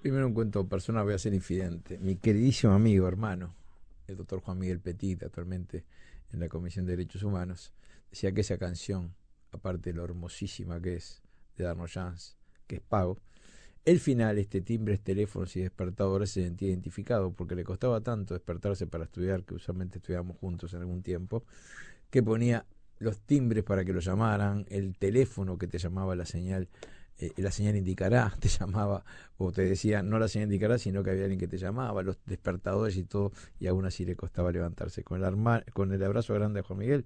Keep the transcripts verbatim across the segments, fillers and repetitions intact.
Primero un cuento personal, voy a ser infidente. Mi queridísimo amigo, hermano, el doctor Juan Miguel Petit, actualmente en la Comisión de Derechos Humanos, decía que esa canción, aparte de lo hermosísima que es, de Darno Jans, que es pago, el final, este timbres, teléfonos y despertadores se sentía identificado porque le costaba tanto despertarse para estudiar, que usualmente estudiábamos juntos en algún tiempo, que ponía los timbres para que lo llamaran, el teléfono que te llamaba la señal, eh, la señal indicará, te llamaba, o te decía, no la señal indicará, sino que había alguien que te llamaba, los despertadores y todo, y aún así le costaba levantarse. Con el, arma, con el abrazo grande a Juan Miguel,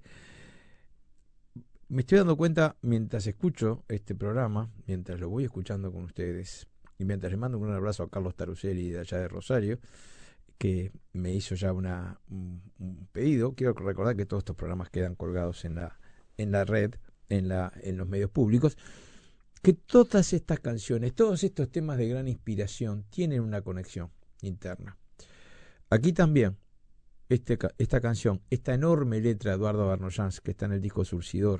me estoy dando cuenta mientras escucho este programa, mientras lo voy escuchando con ustedes, y mientras le mando un abrazo a Carlos Taruselli de allá de Rosario, que me hizo ya una, un, un pedido. Quiero recordar que todos estos programas quedan colgados en la, en la red, en, la, en los medios públicos, que todas estas canciones, todos estos temas de gran inspiración tienen una conexión interna. Aquí también, este, esta canción, esta enorme letra de Eduardo Barnoyans, que está en el disco Surcidor,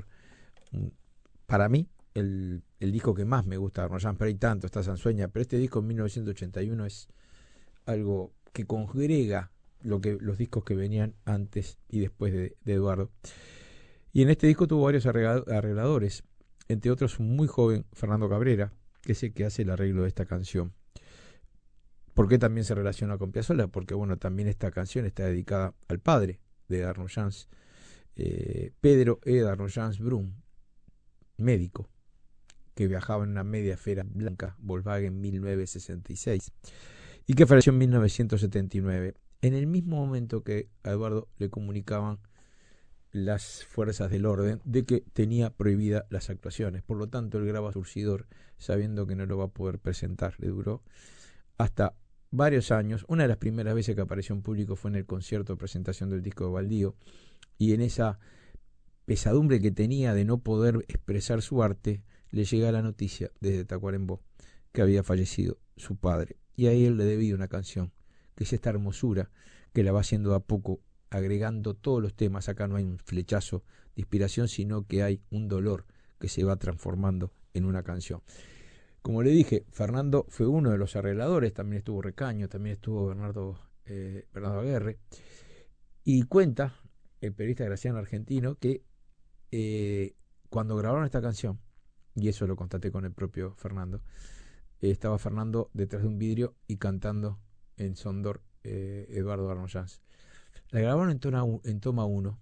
para mí, el, el disco que más me gusta de Barnoyans, pero hay tanto, está Sansueña, pero este disco en mil novecientos ochenta y uno es algo que congrega lo que, los discos que venían antes y después de, de Eduardo. Y en este disco tuvo varios arregladores, entre otros un muy joven Fernando Cabrera, que es el que hace el arreglo de esta canción. ¿Por qué también se relaciona con Piazzolla? Porque bueno, también esta canción está dedicada al padre de Darnoyans, eh, Pedro E. Darnoyans Brum, médico, que viajaba en una media esfera blanca Volkswagen mil novecientos sesenta y seis y que falleció en mil novecientos setenta y nueve, en el mismo momento que a Eduardo le comunicaban las fuerzas del orden de que tenía prohibidas las actuaciones. Por lo tanto, él graba Surcidor sabiendo que no lo va a poder presentar. Le duró hasta varios años. Una de las primeras veces que apareció en público fue en el concierto de presentación del disco de Baldío, y en esa pesadumbre que tenía de no poder expresar su arte, le llega la noticia desde Tacuarembó que había fallecido su padre. Y ahí él le debía una canción, que es esta hermosura, que la va haciendo a poco, agregando todos los temas. Acá no hay un flechazo de inspiración, sino que hay un dolor que se va transformando en una canción. Como le dije, Fernando fue uno de los arregladores, también estuvo Recaño, también estuvo Bernardo, eh, Bernardo Aguerre, y cuenta el periodista Graciano Argentino que eh, cuando grabaron esta canción, y eso lo constaté con el propio Fernando, eh, estaba Fernando detrás de un vidrio y cantando en Sondor eh, Eduardo Barnoyans. La grabaron en, tona, en toma uno,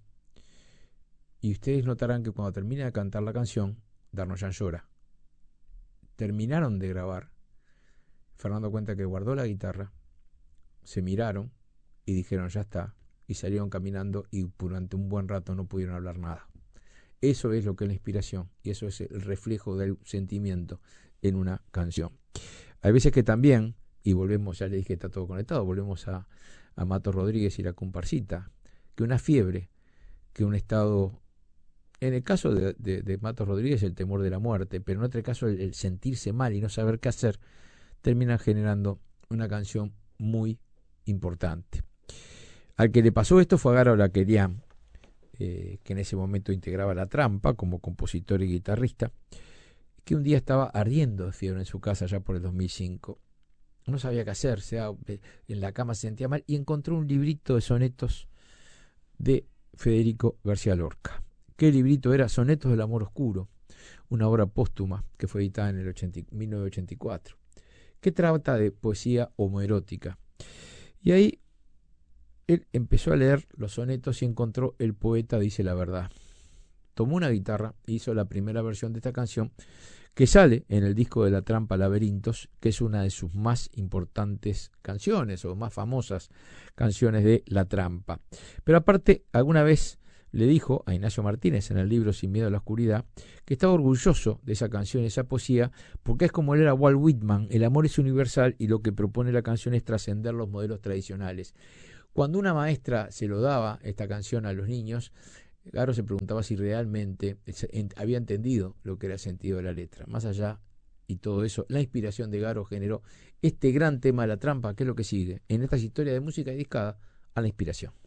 y ustedes notarán que cuando termina de cantar la canción, Darnoyans llora. Terminaron de grabar, Fernando cuenta que guardó la guitarra, se miraron y dijeron ya está, y salieron caminando, y durante un buen rato no pudieron hablar nada. Eso es lo que es la inspiración, y eso es el reflejo del sentimiento en una canción. Hay veces que también, y volvemos, ya le dije que está todo conectado, volvemos a, a Mato Rodríguez y la comparsita, que una fiebre, que un estado, en el caso de, de, de Mato Rodríguez, el temor de la muerte, pero en otro caso el, el sentirse mal y no saber qué hacer, termina generando una canción muy importante. Al que le pasó esto fue a Garo Laquerián, eh, que en ese momento integraba La Trampa como compositor y guitarrista, que un día estaba ardiendo de fiebre en su casa ya por el dos mil cinco. No sabía qué hacer, se, en la cama se sentía mal, y encontró un librito de sonetos de Federico García Lorca. ¿Qué librito era? Sonetos del Amor Oscuro, una obra póstuma que fue editada en el ochenta, mil novecientos ochenta y cuatro, que trata de poesía homoerótica. Y ahí él empezó a leer los sonetos y encontró El poeta dice la verdad. Tomó una guitarra e hizo la primera versión de esta canción, que sale en el disco de La Trampa Laberintos, que es una de sus más importantes canciones o más famosas canciones de La Trampa. Pero aparte, alguna vez le dijo a Ignacio Martínez en el libro Sin miedo a la oscuridad que estaba orgulloso de esa canción, esa poesía, porque es como él era Walt Whitman: el amor es universal y lo que propone la canción es trascender los modelos tradicionales. Cuando una maestra se lo daba, esta canción, a los niños, Garo se preguntaba si realmente había entendido lo que era el sentido de la letra. Más allá y todo eso, la inspiración de Garo generó este gran tema de La Trampa, que es lo que sigue en estas historias de música dedicada a la inspiración.